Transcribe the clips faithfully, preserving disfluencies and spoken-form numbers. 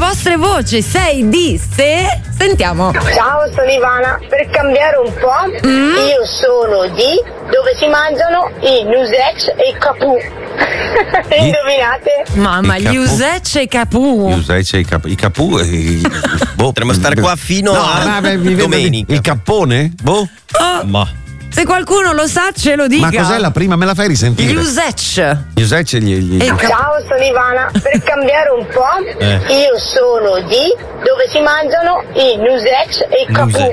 vostre voci. sei di se. Sentiamo. Ciao, sono Ivana. Per cambiare un po', mm. io sono di dove si mangiano i Nusec e i Capù. Indovinate? Mamma, gli Usec e i Capù. Gli Usec e i Capù. I Capù. I... Boh. Potremmo stare qua fino no, a ma, mi domenica. Il cappone? Boh. Oh. Ma. Se qualcuno lo sa, ce lo dica. Ma cos'è la prima? Me la fai risentire? Gli Usec. Gli Usec e gli. gli... Ciao, sono Ivana. Per cambiare un po', eh. io sono di dove si mangiano i Nusec e i Capù.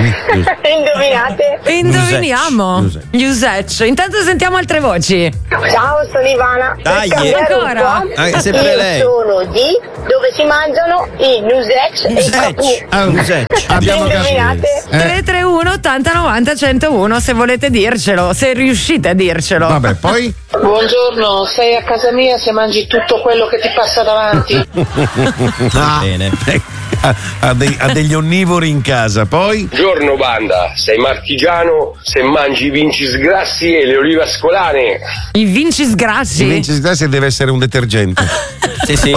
Indovinate? Indoviniamo. Nusec. Gli Usec. Intanto sentiamo altre voci. Ciao, sono Ivana. Dai, per cambiare ancora? un po', ah, sempre io lei. sono di dove si mangiano i Nusec e i Capù. Ah, Nusec. Abbiamo Indovinate? Eh. tre tre uno ottanta novanta centouno se volete dircelo, se riuscite a dircelo. Vabbè, poi? Buongiorno, sei a casa mia se mangi tutto quello che ti passa davanti. Ah, bene. Ha, ha, dei, ha degli onnivori in casa, poi? Buongiorno banda, sei marchigiano se mangi i vincis grassi e le olive ascolane. I vincis grassi? Il vincis grassi deve essere un detergente. Sì, sì.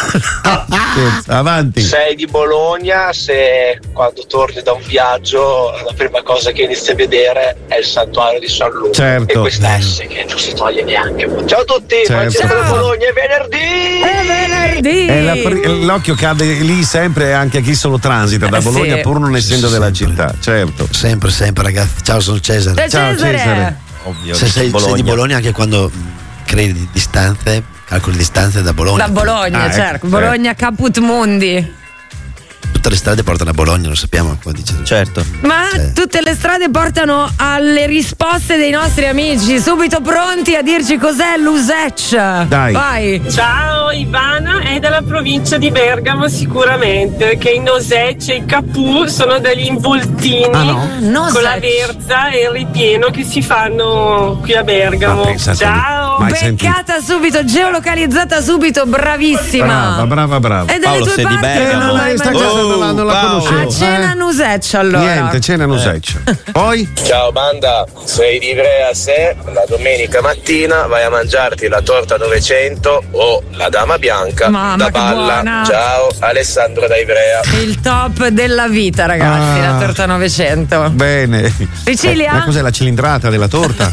Avanti. Sei di Bologna se quando torni da un viaggio la prima cosa che inizi a vedere è il santuario di San Luca. Certo. E questa S che non si toglie neanche. Ciao a tutti, Certo. Francesco da Bologna, è venerdì! È venerdì! E la pri- l'occhio cade lì sempre anche a chi solo transita da Eh, Bologna sì. pur non essendo Sì, della sempre. città, certo. Sempre, sempre, ragazzi. Ciao, sono Cesare. Ciao, Ciao, Cesare. Ovvio. Se sei, Bologna. sei di Bologna anche quando mh, crei di distanze, calcoli distanze da Bologna. Da Bologna, Ah, ecco, certo. eh. Bologna Caput Mundi. Tutte le strade portano a Bologna, lo sappiamo, come dice. Certo. Ma Sì. tutte le strade portano alle risposte dei nostri amici, subito pronti a dirci cos'è l'Usec. Dai. Vai. Ciao, Ivana è dalla provincia di Bergamo sicuramente, che i Nosec e i Capù sono degli involtini Ah, no? Nosec. con la verza e il ripieno che si fanno qui a Bergamo. Ma pensate, Ciao! mai sentito. Beccata subito, geolocalizzata subito, bravissima. Brava, brava, brava. E dalle Paolo, tue sei di parti Bergamo. non non l'hai sta mai cosa Oh, non la, non la Paolo. conoscevo. A cena eh. Nusec allora. Niente, cena Nusec. Poi? Ciao banda, sei di Ivrea se la domenica mattina vai a mangiarti la torta novecento o la dama bianca Mamma, da che Balla. buona. Ciao, Alessandro da Ivrea. Il top della vita, ragazzi, Ah. la torta novecento. Bene. Sicilia? Eh, ma cos'è la cilindrata della torta?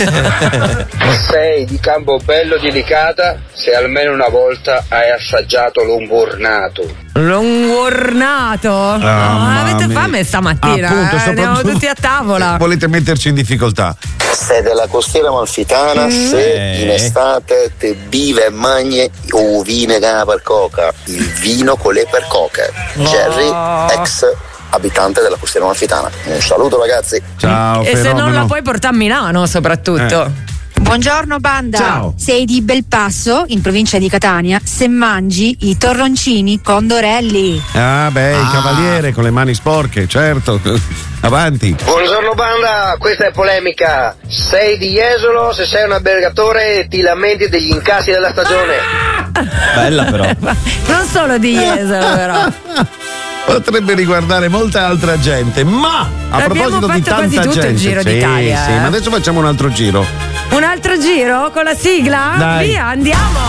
Sei di Campobello di Licata se almeno una volta hai assaggiato l'umburnato. L'ungornato. Ah, No, mamma avete mia. fame stamattina? Appunto, eh? Andiamo soprattutto- tutti a tavola. Volete metterci in difficoltà? Sei della costiera amalfitana se Eh. in estate te vive e mangi o vine che per coca, il vino con le per coca. Jerry, ex abitante della costiera amalfitana. Un saluto ragazzi. Ciao, E se fenomeno. non la puoi portare a Milano, soprattutto. Buongiorno banda, Ciao. sei di Belpasso in provincia di Catania se mangi i torroncini condorelli. Ah, beh, il cavaliere con le mani sporche, certo. Avanti. Buongiorno banda, questa è polemica. Sei di Jesolo se sei un albergatore e ti lamenti degli incassi della stagione. Bella però. Non solo di Jesolo, però. Potrebbe riguardare molta altra gente, ma a Abbiamo proposito di fatto quasi tanta tutto il gente, giro sì, d'Italia, sì, eh. ma adesso facciamo un altro giro. Un altro giro con la sigla? Dai. Via, andiamo!